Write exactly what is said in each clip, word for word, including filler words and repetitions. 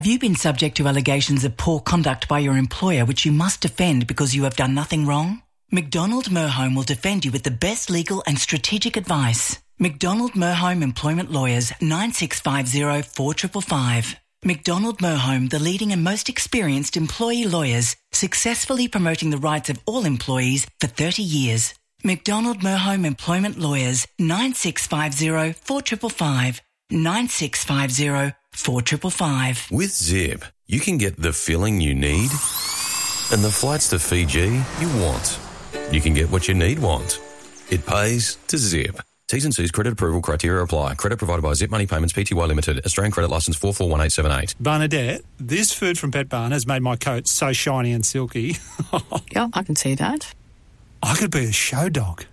Have you been subject to allegations of poor conduct by your employer which you must defend because you have done nothing wrong? McDonald Merhome will defend you with the best legal and strategic advice. McDonald Merhome Employment Lawyers, nine six five zero, four five five five. McDonald Merhome, the leading and most experienced employee lawyers, successfully promoting the rights of all employees for thirty years. McDonald Merhome Employment Lawyers, nine six five zero, four five five five. nine six five zero, four five five five. With Zip, you can get the filling you need and the flights to Fiji you want. You can get what you need want. It pays to Zip. T's and C's credit approval criteria apply. Credit provided by Zip Money Payments Pty Limited. Australian credit licence four four one eight seven eight. Bernadette, this food from Pet Barn has made my coat so shiny and silky. Yeah, I can see that. I could be a show dog.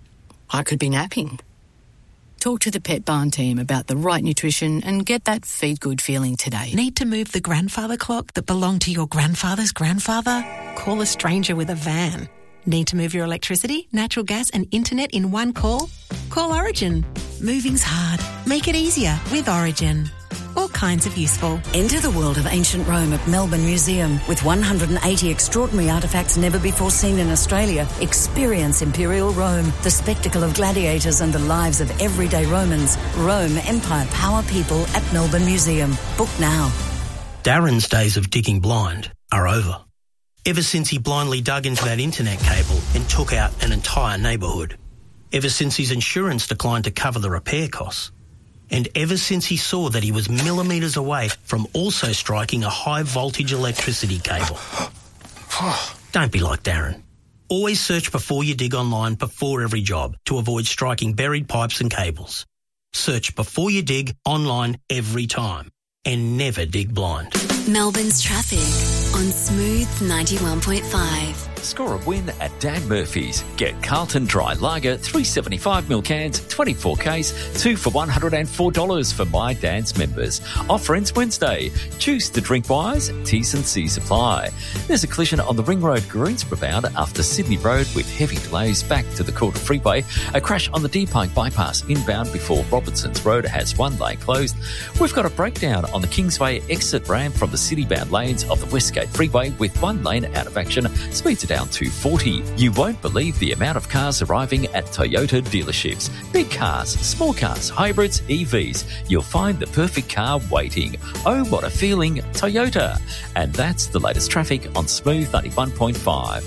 I could be napping. Talk to the Pet Barn team about the right nutrition and get that feed good feeling today. Need to move the grandfather clock that belonged to your grandfather's grandfather? Call a stranger with a van. Need to move your electricity, natural gas and internet in one call? Call Origin. Moving's hard. Make it easier with Origin. All kinds of useful. Enter the world of ancient Rome at Melbourne Museum. With one hundred eighty extraordinary artefacts never before seen in Australia, experience Imperial Rome, the spectacle of gladiators and the lives of everyday Romans. Rome, Empire, Power, People at Melbourne Museum. Book now. Darren's days of digging blind are over. Ever since he blindly dug into that internet cable and took out an entire neighbourhood. Ever since his insurance declined to cover the repair costs. And ever since he saw that he was millimetres away from also striking a high-voltage electricity cable. Don't be like Darren. Always search before you dig online before every job to avoid striking buried pipes and cables. Search before you dig online every time. And never dig blind. Melbourne's traffic on Smooth ninety-one point five. Score a win at Dan Murphy's. Get Carlton Dry Lager three seventy-five mil cans, twenty-four case, two for one hundred four dollars for My Dan's members. Offer ends Wednesday. Choose to drink wise. T's and C's apply. There's a collision on the Ring Road Greensboro bound after Sydney Road with heavy delays back to the Calder Freeway. A crash on the Deer Park bypass inbound before Robertson's Road has one lane closed. We've got a breakdown on the Kingsway exit ramp from the city-bound lanes of the Westgate Freeway with one lane out of action. Speeds are down to forty. You won't believe the amount of cars arriving at Toyota dealerships. Big cars, small cars, hybrids, E Vs. You'll find the perfect car waiting. Oh, what a feeling, Toyota. And that's the latest traffic on Smooth ninety-one point five.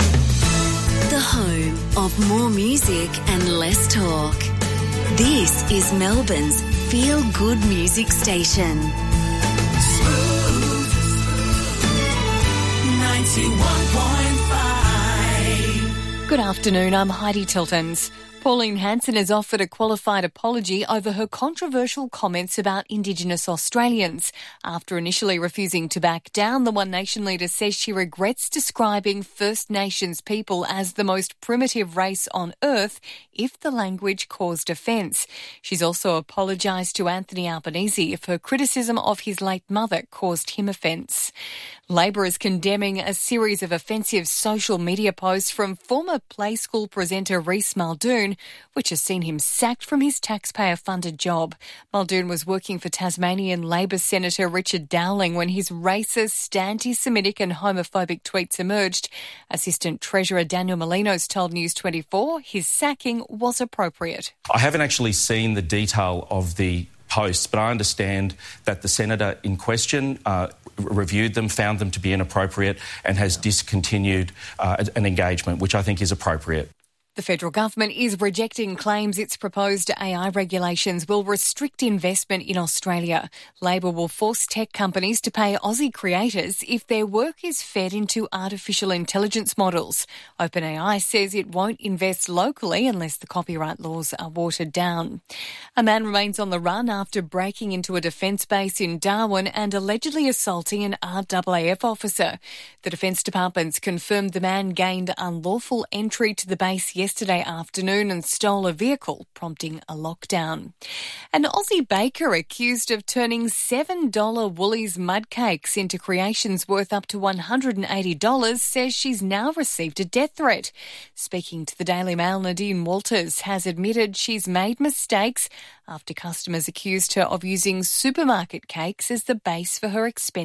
The home of more music and less talk. This is Melbourne's feel-good music station. Smooth ninety-one point five. Good afternoon, I'm Heidi Tiltons. Pauline Hanson has offered a qualified apology over her controversial comments about Indigenous Australians. After initially refusing to back down, the One Nation leader says she regrets describing First Nations people as the most primitive race on earth if the language caused offence. She's also apologised to Anthony Albanese if her criticism of his late mother caused him offence. Labor is condemning a series of offensive social media posts from former Play School presenter Rhys Muldoon, which has seen him sacked from his taxpayer-funded job. Muldoon was working for Tasmanian Labor Senator Richard Dowling when his racist, anti-Semitic and homophobic tweets emerged. Assistant Treasurer Daniel Molinos told News twenty-four his sacking was appropriate. I haven't actually seen the detail of the posts, but I understand that the senator in question uh, reviewed them, found them to be inappropriate and has discontinued uh, an engagement, which I think is appropriate. The federal government is rejecting claims its proposed A I regulations will restrict investment in Australia. Labor will force tech companies to pay Aussie creators if their work is fed into artificial intelligence models. OpenAI says it won't invest locally unless the copyright laws are watered down. A man remains on the run after breaking into a defence base in Darwin and allegedly assaulting an R A A F officer. The Defence Department's confirmed the man gained unlawful entry to the base yesterday. yesterday afternoon and stole a vehicle, prompting a lockdown. An Aussie baker accused of turning seven dollar Woolies mud cakes into creations worth up to one hundred eighty dollars says she's now received a death threat. Speaking to the Daily Mail, Nadine Walters has admitted she's made mistakes after customers accused her of using supermarket cakes as the base for her expensive